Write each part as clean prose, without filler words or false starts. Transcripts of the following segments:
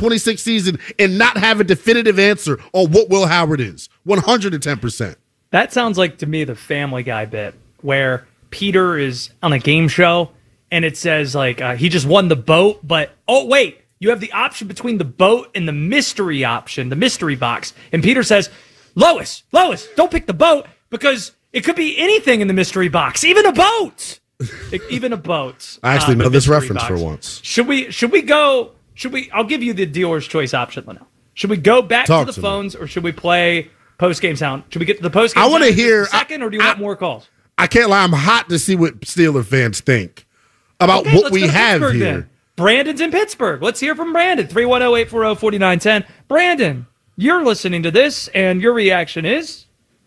2026 season and not have a definitive answer on what Will Howard is. 110%. That sounds like, to me, the Family Guy bit where Peter is on a game show and it says, like, he just won the boat, but, oh, wait, you have the option between the boat and the mystery option, the mystery box. And Peter says, Lois, don't pick the boat because it could be anything in the mystery box, even a boat. Even a boat. I actually know this reference box. for once. Should we go? I'll give you the dealer's choice option, Linnell. Should we go back to the phones or should we play post-game sound? Should we get to the post-game sound? I want to hear second, or do you want more calls? I can't lie. I'm hot to see what Steeler fans think about what we have here. Then. Brandon's in Pittsburgh. Let's hear from Brandon. 310-840-4910. Brandon, you're listening to this, and your reaction is?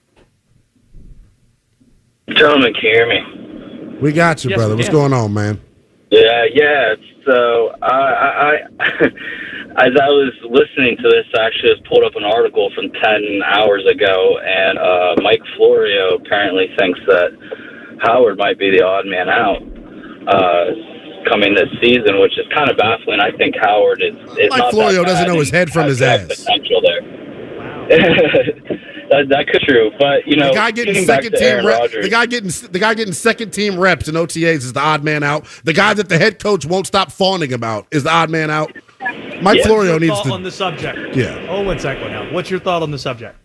Gentlemen, can you hear me? We got you, brother. What's going on, man? Yeah. So I as I was listening to this, I actually just pulled up an article from 10 hours ago, and Mike Florio apparently thinks that Howard might be the odd man out coming this season, which is kind of baffling. I think Howard is Mike not Florio that doesn't know his head from his ass. Potential there. Wow. That could be true, but the guy getting second team reps. The guy getting second team reps in OTAs is the odd man out. The guy that the head coach won't stop fawning about is the odd man out. Mike Florio needs to on the subject. Yeah. Oh, 1 second now. What's your thought on the subject?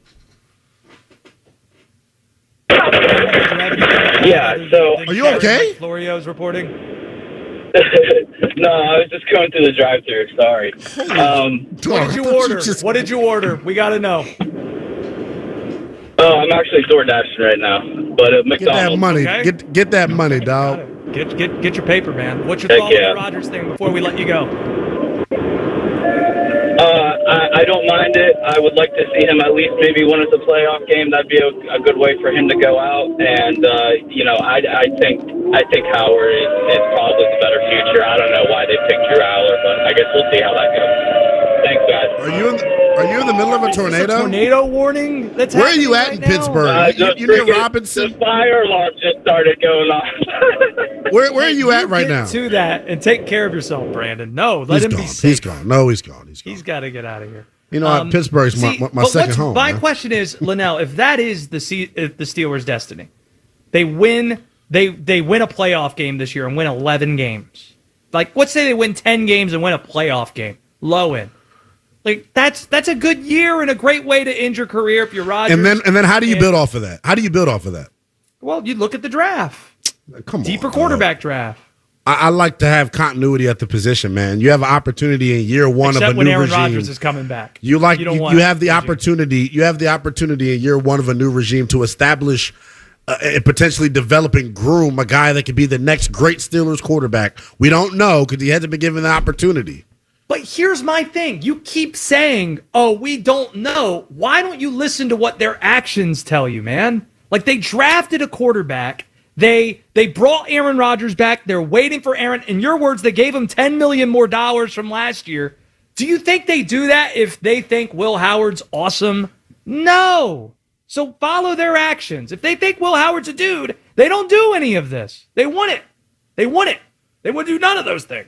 Yeah. So are you okay? Mike Florio's reporting. No, I was just going through the drive-thru. Sorry. What did you order? What did you order? We got to know. Oh, I'm actually door dashing right now, but McDonald's. Get that money. Okay. Get that money, dog. Get your paper, man. What's your thought on the Rodgers thing before we let you go? I don't mind it. I would like to see him at least maybe win us a playoff game. That'd be a good way for him to go out. And I think Howard is probably the better future. I don't know why they picked Drew Aller, but I guess we'll see how that goes. Thanks, guys. Are you in the middle of a tornado? Tornado warning? Where are you at in Pittsburgh? You near Robinson? The fire alarm just started going off. Where are you at right now? To that and take care of yourself, Brandon. No, let him be safe. He's gone. No, he's gone. He's got to get out of here. You know, Pittsburgh's my second home. My question is, Linnell, if that is the Steelers' destiny, they win. They win a playoff game this year and win 11 games. Like, let's say they win 10 games and win a playoff game. Low end. Like, that's a good year and a great way to end your career if you're Rodgers. And then how do you build off of that? How do you build off of that? Well, you look at the draft. Come on, deeper quarterback draft. I like to have continuity at the position, man. You have an opportunity in year one Except of a when new Aaron regime. Rodgers is coming back. You have the opportunity. You have the opportunity in year one of a new regime to establish and potentially develop and groom a guy that could be the next great Steelers quarterback. We don't know because he hasn't been given the opportunity. But here's my thing. You keep saying, oh, we don't know. Why don't you listen to what their actions tell you, man? Like, they drafted a quarterback. They brought Aaron Rodgers back. They're waiting for Aaron. In your words, they gave him $10 million more from last year. Do you think they do that if they think Will Howard's awesome? No. So follow their actions. If they think Will Howard's a dude, they don't do any of this. They want it. They want it. They would do none of those things.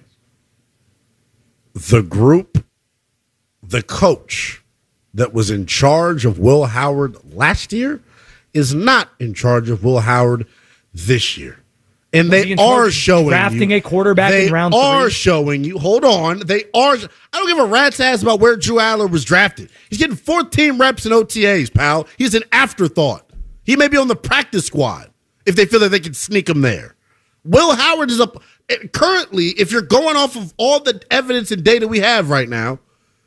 The group, the coach that was in charge of Will Howard last year is not in charge of Will Howard this year. And they are showing drafting a quarterback in round 3. They are showing you. Hold on. They are. I don't give a rat's ass about where Drew Aller was drafted. He's getting 14 reps in OTAs, pal. He's an afterthought. He may be on the practice squad if they feel that they can sneak him there. Will Howard is up. Currently, if you're going off of all the evidence and data we have right now,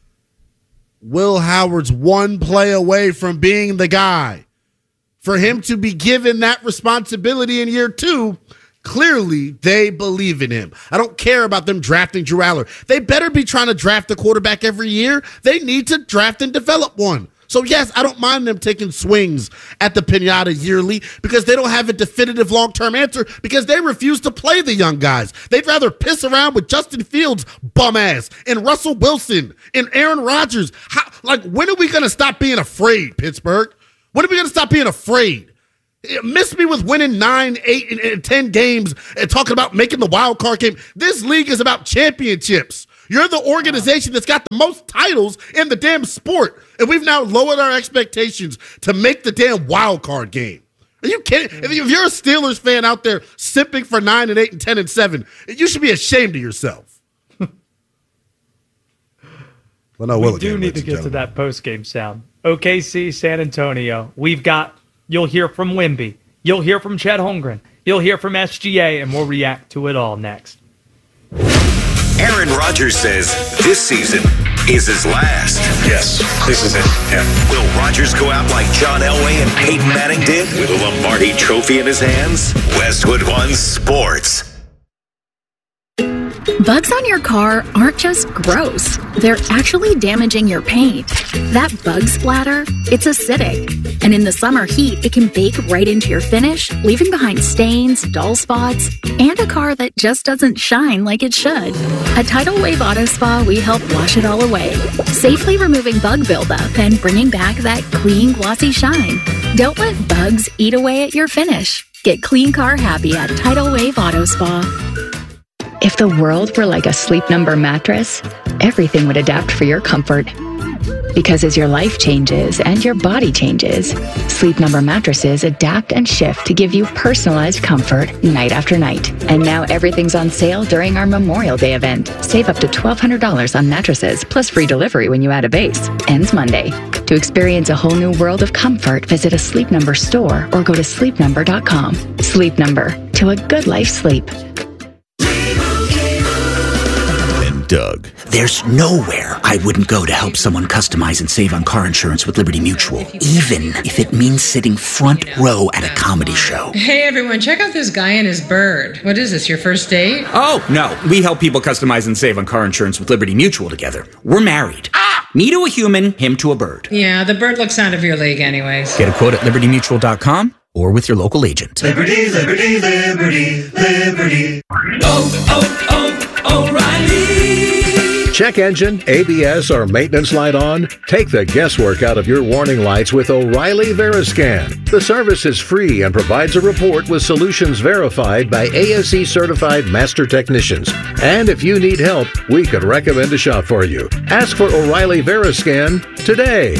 Will Howard's one play away from being the guy. For him to be given that responsibility in year 2, clearly they believe in him. I don't care about them drafting Drew Aller. They better be trying to draft a quarterback every year. They need to draft and develop one. So, yes, I don't mind them taking swings at the pinata yearly because they don't have a definitive long-term answer because they refuse to play the young guys. They'd rather piss around with Justin Fields' bum ass and Russell Wilson and Aaron Rodgers. When are we going to stop being afraid, Pittsburgh? When are we going to stop being afraid? Miss me with winning 9, 8, and 10 games and talking about making the wild card game. This league is about championships. You're the organization that's got the most titles in the damn sport. And we've now lowered our expectations to make the damn wild card game. Are you kidding? If you're a Steelers fan out there sipping for 9 and 8 and 10 and 7, you should be ashamed of yourself. We do need to get to that post-game sound. OKC, San Antonio. You'll hear from Wemby. You'll hear from Chet Holmgren. You'll hear from SGA, and we'll react to it all next. Aaron Rodgers says this season is his last. Yes, this is it. Yeah. Will Rodgers go out like John Elway and Peyton Manning did with a Lombardi trophy in his hands? Westwood One Sports. Bugs on your car aren't just gross. They're actually damaging your paint. That bug splatter, it's acidic. And in the summer heat, it can bake right into your finish, leaving behind stains, dull spots, and a car that just doesn't shine like it should. At Tidal Wave Auto Spa, we help wash it all away, safely removing bug buildup and bringing back that clean, glossy shine. Don't let bugs eat away at your finish. Get clean car happy at Tidal Wave Auto Spa. If the world were like a Sleep Number mattress, everything would adapt for your comfort. Because as your life changes and your body changes, Sleep Number mattresses adapt and shift to give you personalized comfort night after night. And now everything's on sale during our Memorial Day event. Save up to $1,200 on mattresses, plus free delivery when you add a base. Ends Monday. To experience a whole new world of comfort, visit a Sleep Number store or go to sleepnumber.com. Sleep Number. To a good life sleep. Doug. There's nowhere I wouldn't go to help someone customize and save on car insurance with Liberty Mutual, even if it means sitting front row at a comedy show. Hey everyone, check out this guy and his bird. What is this, your first date? Oh, no. We help people customize and save on car insurance with Liberty Mutual together. We're married. Me to a human, him to a bird. Yeah, the bird looks out of your league anyways. Get a quote at libertymutual.com or with your local agent. Liberty, liberty, liberty, liberty. O'Reilly. Check engine, ABS, or maintenance light on? Take the guesswork out of your warning lights with O'Reilly Veriscan. The service is free and provides a report with solutions verified by ASE certified master technicians. And if you need help, we could recommend a shop for you. Ask for O'Reilly Veriscan today.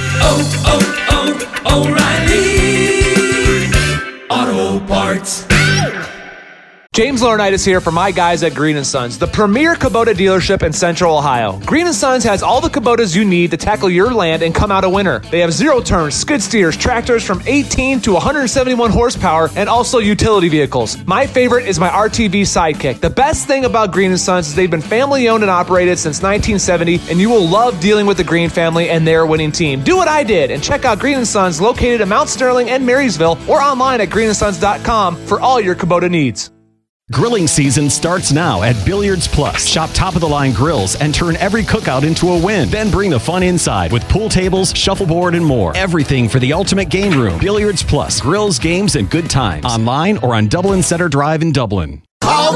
O'Reilly Auto Parts. James Laurinaitis here for my guys at Green & Sons, the premier Kubota dealership in Central Ohio. Green & Sons has all the Kubotas you need to tackle your land and come out a winner. They have zero-turn skid steers, tractors from 18 to 171 horsepower, and also utility vehicles. My favorite is my RTV Sidekick. The best thing about Green & Sons is they've been family-owned and operated since 1970, and you will love dealing with the Green family and their winning team. Do what I did and check out Green & Sons located in Mount Sterling and Marysville or online at greenandsons.com for all your Kubota needs. Grilling season starts now at Billiards Plus. Shop top-of-the-line grills and turn every cookout into a win. Then bring the fun inside with pool tables, shuffleboard, and more. Everything for the ultimate game room. Billiards Plus. Grills, games, and good times. Online or on Dublin Center Drive in Dublin.